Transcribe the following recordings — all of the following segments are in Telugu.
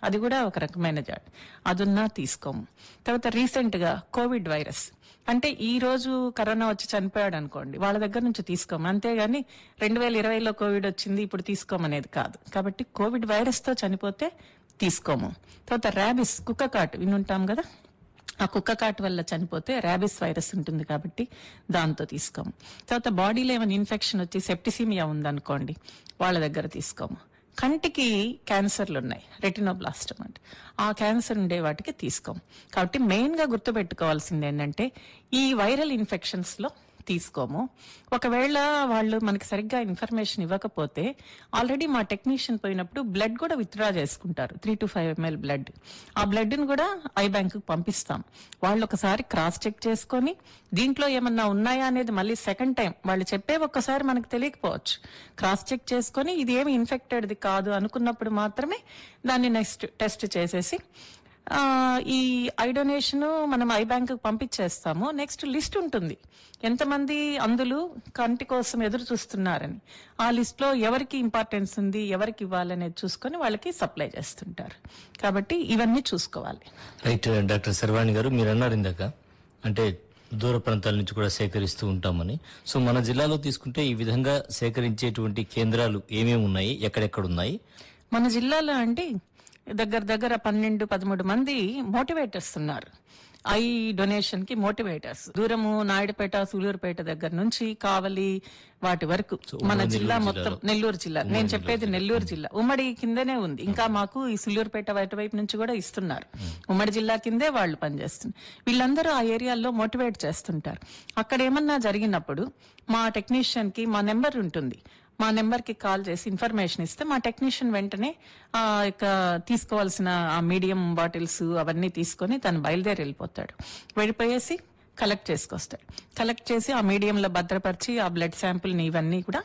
అది కూడా ఒక రకమైన జాడ్, అదున్నా తీసుకోము. తర్వాత రీసెంట్ గా కోవిడ్ వైరస్, అంటే ఈ రోజు కరోనా వచ్చి చనిపోయాడు అనుకోండి, వాళ్ళ దగ్గర నుంచి తీసుకోము. అంతేగాని 2020లో కోవిడ్ వచ్చింది ఇప్పుడు తీసుకోమనేది కాదు. కాబట్టి కోవిడ్ వైరస్ తో చనిపోతే తీసుకోము. తర్వాత ర్యాబిస్, కుక్క కాటు వినుంటాం కదా, ఆ కుక్క కాటు వల్ల చనిపోతే ర్యాబిస్ వైరస్ ఉంటుంది కాబట్టి దాంతో తీసుకోము. తర్వాత బాడీలో ఏమైనా ఇన్ఫెక్షన్ వచ్చి సెప్టిసిమియా ఉందనుకోండి, వాళ్ళ దగ్గర తీసుకోము. కంటికి క్యాన్సర్లు ఉన్నాయి, రెటినోబ్లాస్టమ్ అంటే, ఆ క్యాన్సర్ ఉండే వాటికి తీసుకోము. కాబట్టి మెయిన్ గా గుర్తుపెట్టుకోవాల్సింది ఏంటంటే ఈ వైరల్ ఇన్ఫెక్షన్స్ లో తీసుకోము. ఒకవేళ వాళ్ళు మనకి సరిగ్గా ఇన్ఫర్మేషన్ ఇవ్వకపోతే ఆల్రెడీ మా టెక్నీషియన్ పోయినప్పుడు బ్లడ్ కూడా విత్డ్రా చేసుకుంటారు, 3 to 5 ml బ్లడ్. ఆ బ్లడ్ ని కూడా ఐ బ్యాంక్ కు పంపిస్తాం. వాళ్ళు ఒకసారి క్రాస్ చెక్ చేసుకొని దీంట్లో ఏమన్నా ఉన్నాయా అనేది మళ్ళీ సెకండ్ టైం వాళ్ళు చెప్పే ఒక్కసారి మనకు తెలియకపోవచ్చు, క్రాస్ చెక్ చేసుకొని ఇది ఏమి ఇన్ఫెక్టెడ్ది కాదు అనుకున్నప్పుడు మాత్రమే దాన్ని నెక్స్ట్ టెస్ట్ చేసేసి ఈ ఐ డొనేషన్ మనం ఐ బ్యాంక్ పంపించేస్తాము. నెక్స్ట్ లిస్ట్ ఉంటుంది, ఎంతమంది అందులు కంటి కోసం ఎదురు చూస్తున్నారని. ఆ లిస్ట్ లో ఎవరికి ఇంపార్టెన్స్ ఉంది, ఎవరికి ఇవ్వాలనేది చూసుకొని వాళ్ళకి సప్లై చేస్తుంటారు. కాబట్టి ఇవన్నీ చూసుకోవాలి. రైట్ డాక్టర్ శర్వాణి గారు, మీరు అన్నారు ఇందాక అంటే దూర ప్రాంతాల నుంచి కూడా సేకరిస్తూ ఉంటామని. సో మన జిల్లాలో తీసుకుంటే ఈ విధంగా సేకరించేటువంటి కేంద్రాలు ఏమేమి ఉన్నాయి, ఎక్కడెక్కడ ఉన్నాయి? మన జిల్లాలో అంటే దగ్గర 12-13 మంది మోటివేటర్స్ ఉన్నారు. ఐ డొనేషన్ కి మోటివేటర్స్ దూరము నాయుడుపేట, సూలూరుపేట దగ్గర నుంచి కావలి వాటి వరకు మన జిల్లా మొత్తం, నెల్లూరు జిల్లా, నేను చెప్పేది నెల్లూరు జిల్లా ఉమ్మడి కిందనే ఉంది. ఇంకా మాకు ఈ సూలూరుపేట వైపు నుంచి కూడా ఇస్తున్నారు, ఉమ్మడి జిల్లా కిందే వాళ్ళు పనిచేస్తున్నారు. వీళ్ళందరూ ఆ ఏరియాల్లో మోటివేట్ చేస్తుంటారు. అక్కడ ఏమన్నా జరిగినప్పుడు మా టెక్నీషియన్ కి మా నెంబర్ ఉంటుంది, మా నెంబర్ కి కాల్ చేసి ఇన్ఫర్మేషన్ ఇస్తే మా టెక్నీషియన్ వెంటనే ఇక తీసుకోవాల్సిన ఆ మీడియం బాటిల్స్ అవన్నీ తీసుకొని తను బయలుదేరి వెళ్ళిపోతాడు. వెళ్ళిపోయేసి కలెక్ట్ చేసుకొస్తాడు. కలెక్ట్ చేసి ఆ మీడియంలో భద్రపరిచి ఆ బ్లడ్ శాంపుల్ ని ఇవన్నీ కూడా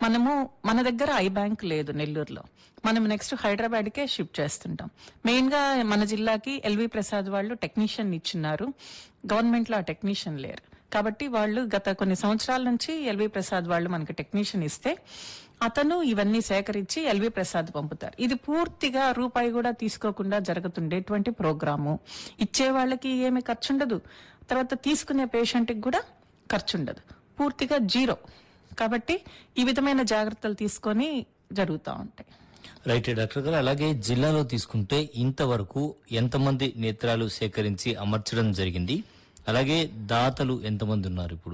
మన దగ్గర ఐ బ్యాంక్ లేదు నెల్లూరులో, మనం నెక్స్ట్ హైదరాబాద్ కే షిఫ్ట్ చేస్తుంటాం. మెయిన్ గా మన జిల్లాకి ఎల్వి ప్రసాద్ వాళ్ళు టెక్నీషియన్ ఇచ్చినారు, గవర్నమెంట్ లో ఆ టెక్నీషియన్ లేరు. కాబట్టి వాళ్ళు గత కొన్ని సంవత్సరాల నుంచి ఎల్వి ప్రసాద్ వాళ్ళు మనకి టెక్నీషియన్ ఇస్తే అతను ఇవన్నీ సేకరించి ఎల్వి ప్రసాద్ పంపుతారు. ఇది పూర్తిగా రూపాయి కూడా తీసుకోకుండా జరుగుతుండేటువంటి ప్రోగ్రాము. ఇచ్చే వాళ్ళకి ఏమి ఖర్చు ఉండదు, తర్వాత తీసుకునే పేషెంట్ కి కూడా ఖర్చు ఉండదు, పూర్తిగా జీరో. కాబట్టి ఈ విధమైన జాగ్రత్తలు తీసుకొని జరుగుతూ ఉంటాయి. రైట్ డాక్టర్ గారు, అలాగే జిల్లాలో తీసుకుంటే ఇంతవరకు ఎంతమంది నేత్రాలు సేకరించి అమర్చడం జరిగింది, అలాగే దాతలు ఎంతమంది ఉన్నారు ఇప్పుడు?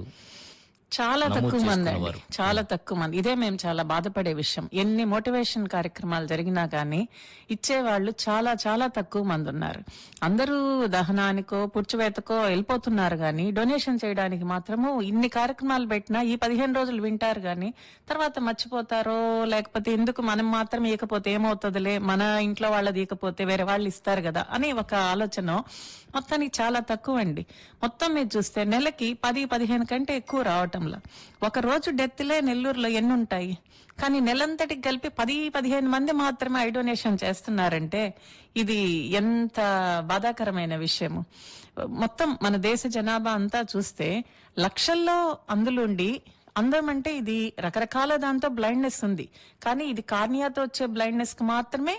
చాలా తక్కువ మంది అండి, చాలా తక్కువ మంది. ఇదే మేము చాలా బాధపడే విషయం. ఎన్ని మోటివేషన్ కార్యక్రమాలు జరిగినా గానీ ఇచ్చేవాళ్ళు చాలా చాలా తక్కువ మంది ఉన్నారు. అందరూ దహనానికో పుడ్చివేతకో వెళ్ళిపోతున్నారు గానీ డొనేషన్ చేయడానికి మాత్రము ఇన్ని కార్యక్రమాలు పెట్టినా ఈ 15 రోజులు వింటారు గానీ తర్వాత మర్చిపోతారో, లేకపోతే ఎందుకు మనం మాత్రం ఇకపోతే ఏమవుతుందిలే, మన ఇంట్లో వాళ్ళది ఇకపోతే వేరే వాళ్ళు ఇస్తారు కదా అని ఒక ఆలోచన మొత్తానికి చాలా తక్కువ అండి. మొత్తం మీరు చూస్తే నెలకి 10-15 కంటే ఎక్కువ రావటంలో. ఒక రోజు డెత్లే నెల్లూరులో ఎన్ని ఉంటాయి, కానీ నెలంతటికి కలిపి 10-15 మంది మాత్రమే ఐ డొనేషన్ చేస్తున్నారంటే ఇది ఎంత బాధాకరమైన విషయము. మొత్తం మన దేశ జనాభా అంతా చూస్తే లక్షల్లో అందులుండి అందం అంటే ఇది రకరకాల దాంతో బ్లైండ్నెస్ ఉంది, కానీ ఇది కార్నియాతో వచ్చే బ్లైండ్నెస్ కి మాత్రమే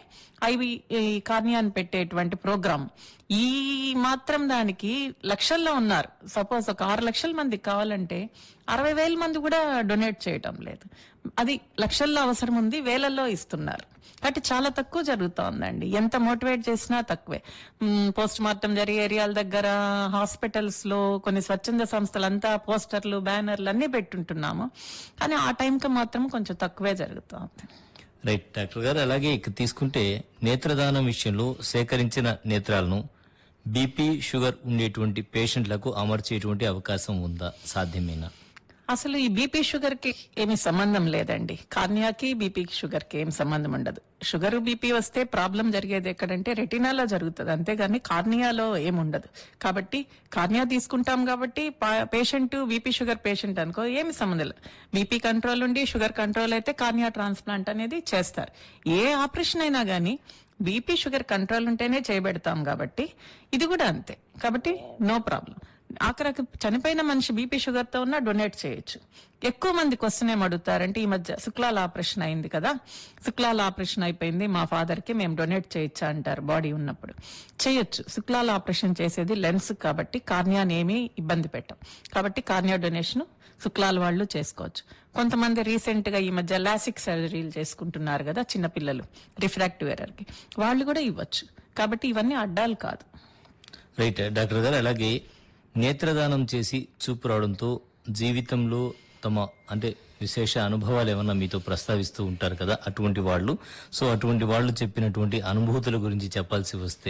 ఈ కార్నియాని పెట్టేటువంటి ప్రోగ్రామ్. ఈ మాత్రం దానికి లక్షల్లో ఉన్నారు. సపోజ్ ఒక 6 లక్షల మందికి కావాలంటే 60,000 మంది కూడా డొనేట్ చేయటం లేదు. అది లక్షల్లో అవసరం ఉంది, వేలల్లో ఇస్తున్నారు. కాబట్టి చాలా తక్కువ జరుగుతూ ఉందండి. ఎంత మోటివేట్ చేసినా తక్కువే. పోస్ట్ మార్టం జరిగే ఏరియాల దగ్గర, హాస్పిటల్స్ లో, కొన్ని స్వచ్ఛంద సంస్థలంతా పోస్టర్లు బ్యానర్లు అన్ని పెట్టుంటున్నాము, కానీ ఆ టైంకి మాత్రం కొంచెం తక్కువే జరుగుతూ ఉంది. రైట్ డాక్టర్ గారు, అలాగే ఇక తీసుకుంటే నేత్రదానం విషయంలో సేకరించిన నేత్రాలను బీపీ షుగర్ ఉండేటువంటి పేషెంట్లకు అమర్చేటువంటి అవకాశం ఉందా, సాధ్యమేనా? అసలు ఈ బీపీ షుగర్ కి ఏమి సంబంధం లేదండి. కార్నియాకి బీపీ షుగర్ కి ఏం సంబంధం ఉండదు. షుగర్ బీపీ వస్తే ప్రాబ్లం జరిగేది ఎక్కడంటే రెటినాలో జరుగుతుంది, అంతేగాని కార్నియాలో ఏముండదు. కాబట్టి కార్నియా తీసుకుంటాం కాబట్టి పేషెంట్ బీపీ షుగర్ పేషెంట్ అనుకో ఏమి సంబంధం లేదు. బీపీ కంట్రోల్ ఉండి షుగర్ కంట్రోల్ అయితే కార్నియా ట్రాన్స్ప్లాంట్ అనేది చేస్తారు. ఏ ఆపరేషన్ అయినా గానీ బీపీ షుగర్ కంట్రోల్ ఉంటేనే చేయబెడతాం కాబట్టి ఇది కూడా అంతే. కాబట్టి నో ప్రాబ్లం. ఆఖరికి చనిపోయిన మనిషి బీపీ షుగర్ తో ఉన్నా డొనేట్ చేయొచ్చు. ఎక్కువ మంది క్వశ్చన్ ఏం అడుగుతారంటే, ఈ మధ్య శుక్లాల ఆపరేషన్ అయింది కదా, శుక్లాల ఆపరేషన్ అయిపోయింది మా ఫాదర్ కి, మేము డొనేట్ చేయొచ్చా అంటారు. బాడీ ఉన్నప్పుడు చేయొచ్చు. శుక్లాల ఆపరేషన్ చేసేది లెన్స్ కాబట్టి కార్నియాని ఏమీ ఇబ్బంది పెట్టం. కాబట్టి కార్నియా డొనేషన్ శుక్లాల వాళ్ళు చేసుకోవచ్చు. కొంతమంది రీసెంట్ గా ఈ మధ్య లాసిక్ సర్జరీలు చేసుకుంటున్నారు కదా చిన్నపిల్లలు, రిఫ్రాక్టివ్ ఎర్రర్ కి, వాళ్ళు కూడా ఇవ్వచ్చు. కాబట్టి ఇవన్నీ అడ్డాలు కాదు. రైట్ డాక్టర్ గారు, అలాగే నేత్రదానం చేసి చూపు రావడంతో జీవితంలో తమ అంటే విశేష అనుభవాలు ఏమన్నా మీతో ప్రస్తావిస్తూ ఉంటారు కదా అటువంటి వాళ్ళు, సో అటువంటి వాళ్ళు చెప్పినటువంటి అనుభూతుల గురించి చెప్పాల్సి వస్తే?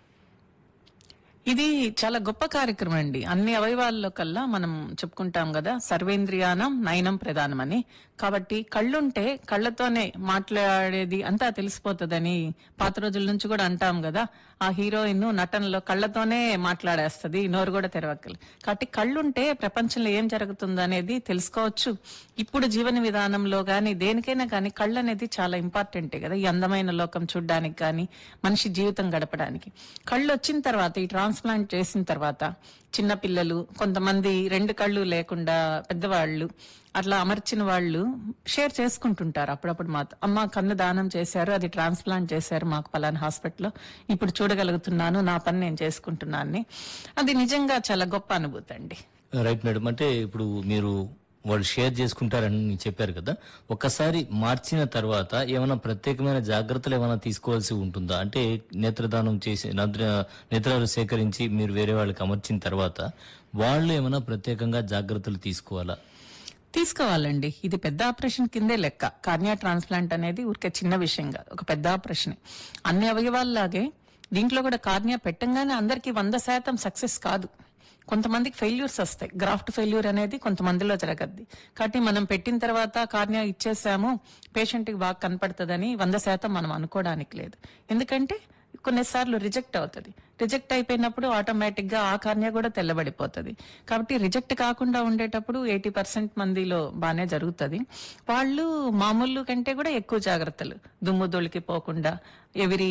ఇది చాలా గొప్ప కార్యక్రమం అండి. అన్ని అవయవాల్లో కల్లా మనం చెప్పుకుంటాం కదా, సర్వేంద్రియానం నయనం ప్రధానం అని. కాబట్టి కళ్ళుంటే కళ్ళతోనే మాట్లాడేది అంతా తెలిసిపోతుందని పాత రోజుల నుంచి కూడా అంటాం కదా. ఆ హీరోయిన్ నటనలో కళ్ళతోనే మాట్లాడేస్తుంది, నోరు కూడా తెరవక్కలు. కాబట్టి కళ్ళుంటే ప్రపంచంలో ఏం జరుగుతుందో అనేది తెలుసుకోవచ్చు. ఇప్పుడు జీవన విధానంలో గాని దేనికైనా కానీ కళ్ళు అనేది చాలా ఇంపార్టెంటే కదా, ఈ అందమైన లోకం చూడడానికి కానీ మనిషి జీవితం గడపడానికి. కళ్ళు వచ్చిన తర్వాత, ఈ ట్రాన్స్ప్లాంట్ చేసిన తర్వాత చిన్న పిల్లలు, కొంతమంది 2 కళ్ళు లేకుండా పెద్దవాళ్ళు, అట్లా అమర్చిన వాళ్ళు షేర్ చేసుకుంటుంటారు అప్పుడప్పుడు. మాతో అమ్మ కన్ను దానం చేశారు, అది ట్రాన్స్ప్లాంట్ చేశారు మాకు పలానా హాస్పిటల్లో, ఇప్పుడు చూడగలుగుతున్నాను, నా పని నేను చేసుకుంటున్నాను. అది నిజంగా చాలా గొప్ప అనుభూతి అండి. రైట్ మేడం, అంటే ఇప్పుడు మీరు వాళ్ళు షేర్ చేసుకుంటారని చెప్పారు కదా, ఒక్కసారి మార్చిన తర్వాత ఏమైనా ప్రత్యేకమైన జాగ్రత్తలు ఏమైనా తీసుకోవాల్సి ఉంటుందా? అంటే నేత్రదానం చేసి నేత్రాలు సేకరించి మీరు వేరే వాళ్ళకి అమర్చిన తర్వాత వాళ్ళు ఏమైనా ప్రత్యేకంగా జాగ్రత్తలు తీసుకోవాలా? తీసుకోవాలండి. ఇది పెద్ద ఆపరేషన్ కిందే లెక్క. కార్నియా ట్రాన్స్ప్లాంట్ అనేది ఊరికే చిన్న విషయం కాదు, ఒక పెద్ద ఆపరేషన్. అన్ని అవయవాల్లాగే దీంట్లో కూడా కార్నియా పెట్టంగానే అందరికి 100% సక్సెస్ కాదు. కొంతమందికి ఫెయిల్యూర్స్ వస్తాయి. గ్రాఫ్ట్ ఫెయిల్యూర్ అనేది కొంతమందిలో జరగద్ది. కాబట్టి మనం పెట్టిన తర్వాత కార్నియా ఇచ్చేసాము, పేషెంట్ కి బాగా కనపడుతుందని 100% మనం అనుకోవడానికి లేదు. ఎందుకంటే కొన్నిసార్లు రిజెక్ట్ అవుతుంది. రిజెక్ట్ అయిపోయినప్పుడు ఆటోమేటిక్ గా ఆ కార్నియా కూడా తెల్లబడిపోతుంది. కాబట్టి రిజెక్ట్ కాకుండా ఉండేటప్పుడు 80% మందిలో బానే జరుగుతుంది. వాళ్ళు మామూలు కంటే కూడా ఎక్కువ జాగ్రత్తలు, దుమ్ము దొలికి పోకుండా ఎవ్రీ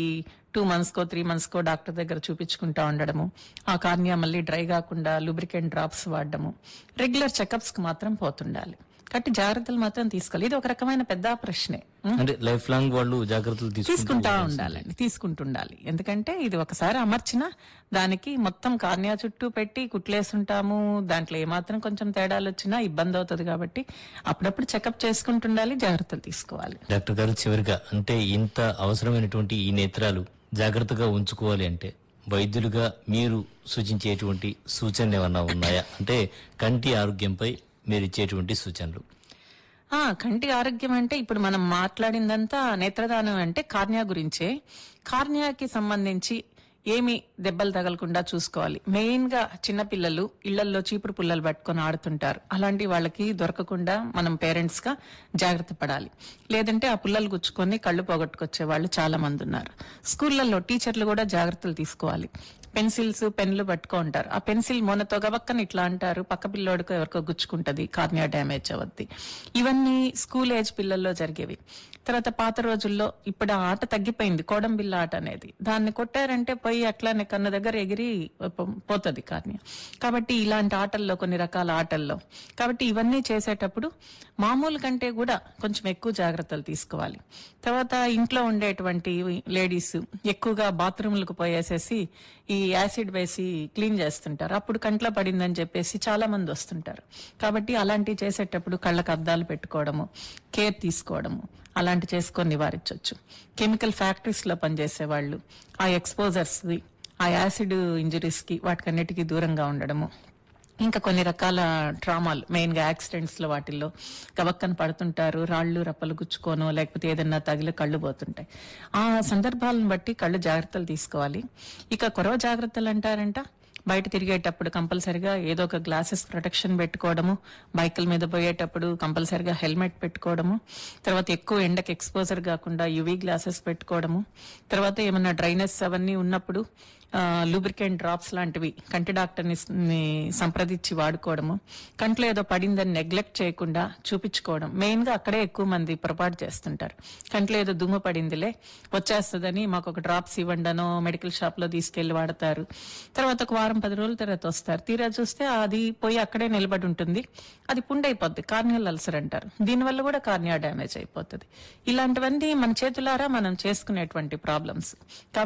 2 months కో 3 months కో డాక్టర్ దగ్గర చూపించుకుంటా ఉండడము, ఆ కార్నియా మళ్ళీ డ్రై కాకుండా లూబ్రికెంట్ డ్రాప్స్ వాడడము, రెగ్యులర్ చెకప్స్ కి మాత్రం పోతుండాలి. కాబట్టి జాగ్రత్తలు మాత్రం తీసుకోవాలి. ఇది ఒక రకమైన పెద్ద ప్రశ్నే. అంటే లైఫ్ లాంగ్ వాళ్ళు జాగ్రత్తలు తీసుకుంటుండాలి. ఎందుకంటే ఇది ఒకసారి అమర్చిన దానికి మొత్తం కార్నియా చుట్టూ పెట్టి కుట్లేసుంటాము, దాంట్లో ఏమాత్రం కొంచెం తేడాలు వచ్చినా ఇబ్బంది అవుతుంది. కాబట్టి అప్పుడప్పుడు చెకప్ చేసుకుంటుండాలి, జాగ్రత్తలు తీసుకోవాలి. డాక్టర్ గారు, చివరిగా అంటే ఇంత అవసరమైనటువంటి ఈ నేత్రాలు జాగ్రత్తగా ఉంచుకోవాలి అంటే వైద్యులుగా మీరు సూచించేటువంటి సూచనలు ఏమన్నా ఉన్నాయా? అంటే కంటి ఆరోగ్యంపై మీరు ఇచ్చేటువంటి సూచనలు. కంటి ఆరోగ్యం అంటే ఇప్పుడు మనం మాట్లాడిందంతా నేత్రదానం అంటే కార్నియా గురించే. కార్నియాకి సంబంధించి ఏమి దెబ్బలు తగలకుండా చూసుకోవాలి. మెయిన్ గా చిన్నపిల్లలు ఇళ్లలో చీపురు పుల్లలు పట్టుకొని ఆడుతుంటారు. అలాంటి వాళ్ళకి దొరకకుండా మనం పేరెంట్స్ గా జాగ్రత్త పడాలి. లేదంటే ఆ పుల్లలు గుచ్చుకొని కళ్ళు పోగొట్టుకొచ్చే వాళ్ళు చాలా మంది ఉన్నారు. స్కూళ్లలో టీచర్లు కూడా జాగ్రత్తలు తీసుకోవాలి. పెన్సిల్స్ పెన్లు పట్టుకో ఉంటారు. ఆ పెన్సిల్ మొనతో గబక్కని ఇట్లా అంటారు, పక్క పిల్లోడికో ఎవరికో గుచ్చుకుంటది, కార్నియా డ్యామేజ్ అవద్ది. ఇవన్నీ స్కూల్ ఏజ్ పిల్లల్లో జరిగేవి. తర్వాత పాత రోజుల్లో ఇప్పుడు ఆ ఆట తగ్గిపోయింది, కోడంబిల్ల ఆట అనేది. దాన్ని కొట్టారంటే పోయి అట్లానే కన్ను దగ్గర ఎగిరి పోతుంది కార్నియా. కాబట్టి ఇలాంటి ఆటల్లో, కొన్ని రకాల ఆటల్లో, కాబట్టి ఇవన్నీ చేసేటప్పుడు మామూలు కంటే కూడా కొంచెం ఎక్కువ జాగ్రత్తలు తీసుకోవాలి. తర్వాత ఇంట్లో ఉండేటువంటి లేడీస్ ఎక్కువగా బాత్రూమ్లకు పోయేసేసి ఈ యాసిడ్ వేసి క్లీన్ చేస్తుంటారు. అప్పుడు కంట్లో పడిందని చెప్పేసి చాలా మంది వస్తుంటారు. కాబట్టి అలాంటివి చేసేటప్పుడు కళ్ళకు అద్దాలు పెట్టుకోవడము, కేర్ తీసుకోవడము, అలాంటి చేసుకొని నివారించవచ్చు. కెమికల్ ఫ్యాక్టరీస్ లో పనిచేసే వాళ్ళు ఆ ఎక్స్పోజర్స్, ఆ యాసిడ్ ఇంజరీస్ కి వాటికన్నిటికీ దూరంగా ఉండడము. ఇంకా కొన్ని రకాల ట్రామాలు, మెయిన్ గా యాక్సిడెంట్స్ లో వాటిల్లో గబక్కన పడుతుంటారు, రాళ్లు రప్పలు గుచ్చుకోనో లేకపోతే ఏదన్నా తగిలి కళ్ళు పోతుంటాయి. ఆ సందర్భాలను బట్టి కళ్ళు జాగ్రత్తలు తీసుకోవాలి. ఇక కొరవ జాగ్రత్తలు అంటారంట, బయట తిరిగేటప్పుడు కంపల్సరిగా ఏదో ఒక గ్లాసెస్ ప్రొటెక్షన్ పెట్టుకోవడము, బైకుల మీద పోయేటప్పుడు కంపల్సరిగా హెల్మెట్ పెట్టుకోవడము, తర్వాత ఎక్కువ ఎండకి ఎక్స్పోజర్ కాకుండా యువీ గ్లాసెస్ పెట్టుకోవడము, తర్వాత ఏమన్నా డ్రైనెస్ అవన్నీ ఉన్నప్పుడు లూబ్రికెంట్ డ్రాప్స్ లాంటివి కంటి డాక్టర్ని సంప్రదించి వాడుకోవడము, కంట్లో ఏదో పడిందని నెగ్లెక్ట్ చేయకుండా చూపించుకోవడం. మెయిన్ గా అక్కడే ఎక్కువ మంది పొరపాటు చేస్తుంటారు. కంట్లో ఏదో దుమ్ము పడిందిలే వచ్చేస్తుందని మాకు ఒక డ్రాప్స్ ఇవ్వండనో మెడికల్ షాప్ లో తీసుకెళ్లి వాడతారు. తర్వాత ఒక వారం 10 రోజుల తర్వాత వస్తారు, తీరా చూస్తే అది పోయి అక్కడే నిలబడి ఉంటుంది, అది పుండైపోద్ది, కార్నియల్ అల్సర్ అంటారు. దీనివల్ల కూడా కార్నియా డ్యామేజ్ అయిపోతుంది. ఇలాంటివన్నీ మన చేతులారా మనం చేసుకునేటువంటి ప్రాబ్లమ్స్.